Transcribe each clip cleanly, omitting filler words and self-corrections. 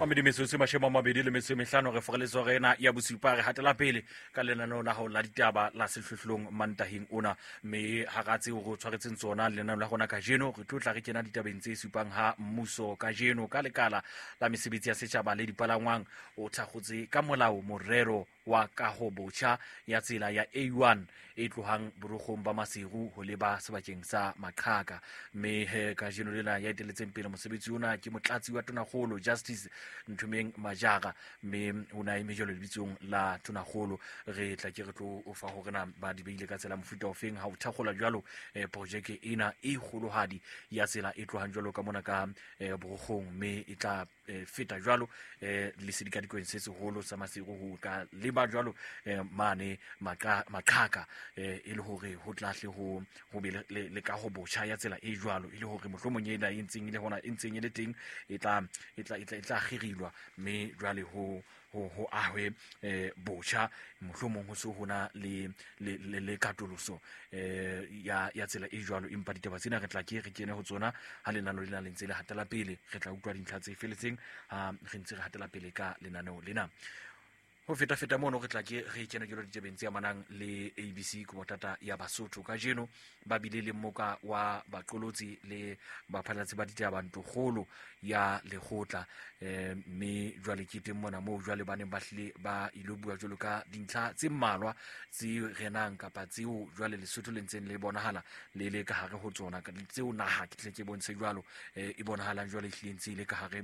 Mamedi metsotso mashome a mabedi le metso e mehlano re foreletso rena ya bosupa re hatela pele ka lenaneo la hao la ditaba la sehlohlolong mantaheng ona mme ha ra tseo go tshwaretseng tsona lenaneo la gona ka jeno re tlotla re kena ditabeng tse supang ha mmuso ka jeno ka lekala la mesebetsi ya setjhaba le dipalangwang o thakgotse ka molao morero wa kaho botjha ya tsela ya A1 e tlohang borokgong ba Maseru ho leba sebakeng sa Maqhaka mme ka jeno lena ya eteletseng pele mosebetsi ona ke motlatsi wa tonakgolo Justice Nthumeng Majara mme ona e mejolo lebitsong la tonakgolo re tla ke re tlo o fa hore na ba di beile ka tsela mofuta ofeng ha o thakgola jwalo projeke ena e kgolohadi ya tsela e tlohang jwalo ka mona ka borokgong mme e tla feta jwalo le sedika dikoeng se seholo sa Maseru ho ka leba jwalo mane Maqhaka e le hore ho tlahle ho be le ka ho botjha ya tsela e jwalo e le hore mohlomong ena e ntseng ile hona e ntseng ile teng e tla khirilwa mme jwale ho ahwe botjha mohlomong ho so hona le katoloso ya tsela e jwalo empa ditaba tsena re tla ke re kene ho tsona ha lenaneo lena le ntse le hatela pele re tla utlwa dintlha tse feletseng re ntse re hatela pele ka lenaneo lena ho feta mono re tla ke re kene jalo ditebeng tse amanang le ABC Kubotata ya Basotho ka jeno ba bile le mmoka wa baqolotsi le baphalatsi ba ditaba ntogolo ya lekgotla mme jwale ke teng mona moo jwale ba neng ba hlile ba ilo bua jwalo ka dintlha tse mmalwa tse renang kapa tseo jwale Lesotho le ntseng le bonahala le le ka hare ho tsona ka tseo naha ke tle ke bontshe jwalo e bonahalang jwale hlentse le ka hare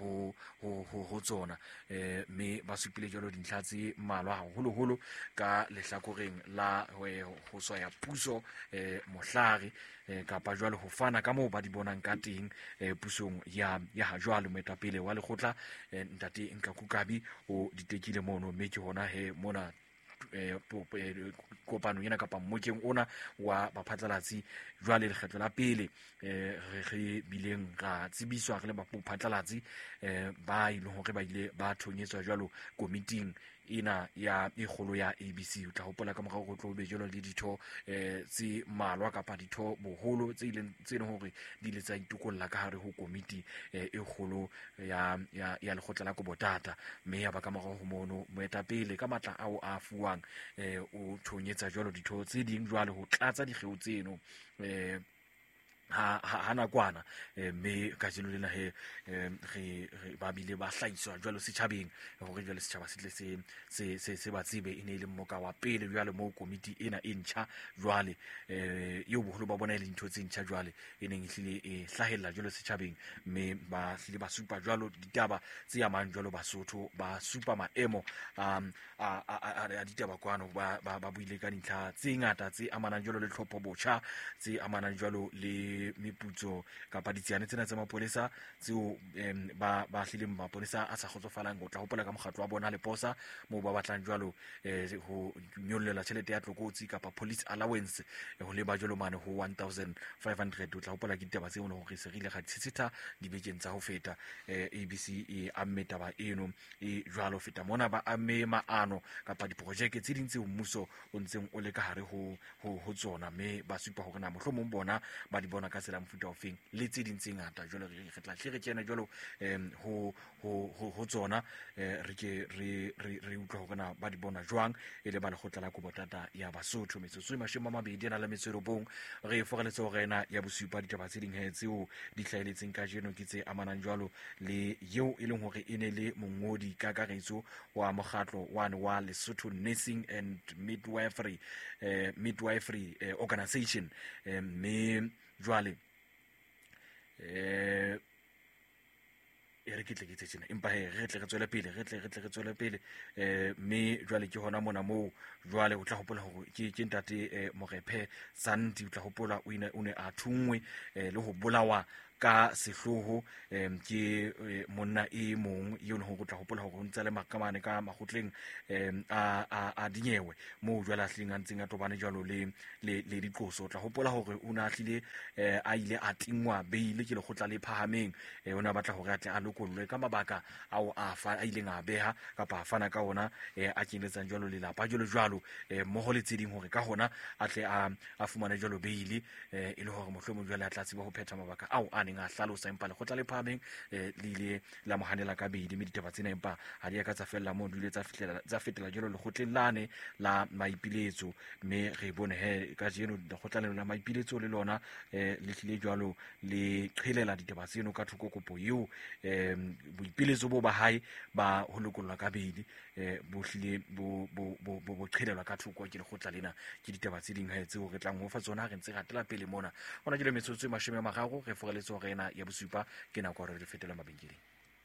ho tsona mme ba supile jwalo dintlha tse mmalwa haholo ka lehlakoreng la ho soya puso mohlare kapa jwale ho fana ka moo ba di bonang ka teng pusong ya ha jwale moetapele wa lekgotla ntate Nkakukabi o ditekile mono mme ke hona mona kopano ena kapa mmokeng ona wa baphatlalatsi jwale lekgetlo la pele re bileng ra tsebiswa re le baphatlalatsi ba ile hore ba ile ba thonyetswa jwalo komiting ina ya ikgolo ya ABC o tla hopola ka morao go tlo be jelo le ditho tse malwa kapa ditho boholo tse ileng tsene hore di le tsa itukolla ka hare ho komiti e kgolo ya lekgotla la Kubotata mme ya ba ka morao ho mono moetapele ka matla ao a fuwang o thonyetsa jalo ditho tse ding jwale ho tlatsa dikgeo tseno ha nakwana mme ka jeno lena re ba bile ba hlaiswa jwalo setjhabeng hore jwale setjhaba se ba tsebe e ne le mmoka wa pele jwale mo komiti ena e ntjha jwale yo boholo ba bona ile dintho tse ntjha jwale e neng hlile e hlahella jwalo setjhabeng mme ba hlile ba supa jwalo ditaba tse amang jwalo Basotho ba supa maemo a ditaba kwano ba buile ka dintlha tse ngata tse amanang jwalo le tlhopho botjha tse amanang jwalo le meputso kapa ditsiane tsena tsa mapolesa tseo ba hlileng mapolesa a sa khotsofalang go tla hopola ka mokgatlo wa bona le posa mo ba batlang jwalo ho nyollela tšhelete ya tlokotsi kapa police allowance ho leba jwalo mane ho 1500 o tla hopola ke ditaba tseo hore se rile ga tshitsitha dibekeng tsa ho feta ABC e amme taba eno e jwalo feta mona ba amme maano kapa diprojeke tse ding tse mmuso o ntseng o le ka hare ho tsona mme ba supa hore na mohlomong bona ba di bona ka tsela mofuta ofeng le tse ding tse ngata jwalo re tla re kena jwalo ho tsona re ke re utlwa hore na ba di bona jwang e le ba lekgotla la Kubotata ya Basotho metsotso e 20 na le metserobong re foreletsa hore ena ya bosupa ditaba tse ding tseo di hlaeletseng ka jeno ke tse amanang jwalo le yeo e leng hore e ne le mongodi ka karetso wa mokgatlo wa Lesotho Nursing and Midwifery Organization mme jwale re ke tsena empa re tle re tswele pele mme jwale ke hona mona moo jwale o tla hopola hore ke ntate Morepe Sandi o tla hopola o ne a thungwe le ho bolawa ka sehloho ke monna e mong yo le ho tla hopola hore o ntse le makamane ka magotleng a dinyewe mo jwala hleng a ntseng a tobane jwalo le diqoso tla hopola hore o na hlile a ile a tingwa beile ke lekgotla le phahameng o na batla hore a tle a lokollwe ka mabaka ao a ileng a beha kapa a fana ka ona a kenetsang jwalo lelapa jwalo mmoho le tseding hore ka hona a tle a fumane jwalo beile e le hore mohlomong jwale a tla tseba ho phetha mabaka ao a a neng a hlalosa empa lekgotla le phahameng le ile la mohanela ka bedi mme ditaba tsena empa ha di ka tsa fella mo di ile tsa fetela jalo lekgotleng lane la maipiletso mme re bone he ka jeno lekgotleng la maipiletso le lona le tlile jalo le qhelela ditaba tseno ka thoko kopo eo boipiletso bo ba hae ba ho lokolla ka bedi bo hlile bo qhelelwa ka thoko ke lekgotla lena ke ditaba tse ding ha tseo re tlang ho fa tsona re ntse re atela pele mona ona ke le metsotso e 30 re foreletso rena ya bosupa ke nako re fetela mabenkeleng.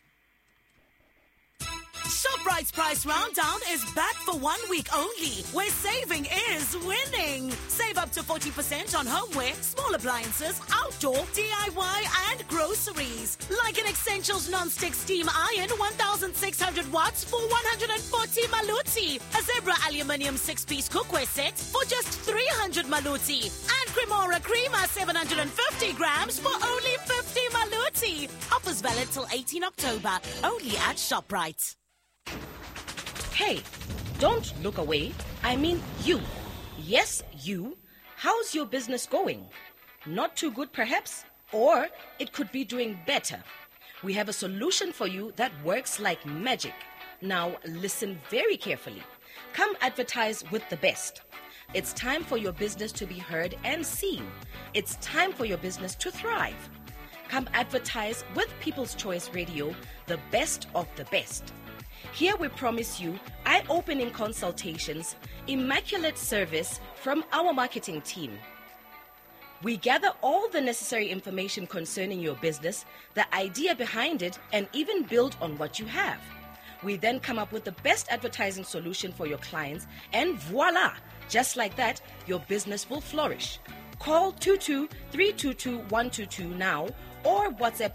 ShopRite's Price Rounddown is back for 1 week only, where saving is winning. Save up to 40% on homeware, small appliances, outdoor, DIY and groceries. Like an Essentials non-stick steam iron, 1,600 watts for 140 maluti. A Zebra aluminium 6-piece cookware set for just 300 maluti. And Cremora Creamer 750 grams for only 50 maluti. Offers valid till 18 October, only at ShopRite. Hey, don't look away. I mean you. Yes, you. How's your business going? Not too good, perhaps? Or it could be doing better. We have a solution for you that works like magic. Now, listen very carefully. Come advertise with the best. It's time for your business to be heard and seen. It's time for your business to thrive. Come advertise with People's Choice Radio, the best of the best. Here we promise you eye-opening consultations, immaculate service from our marketing team. We gather all the necessary information concerning your business, the idea behind it, and even build on what you have. We then come up with the best advertising solution for your clients, and voila! Just like that, your business will flourish. Call 22-322-122 now or WhatsApp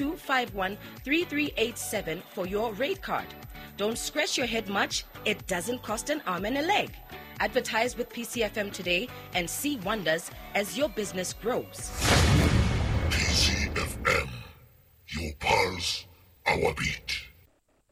6251-3387 for your rate card. Don't scratch your head much. It doesn't cost an arm and a leg. Advertise with PCFM today and see wonders as your business grows. PCFM, your pulse, our beat.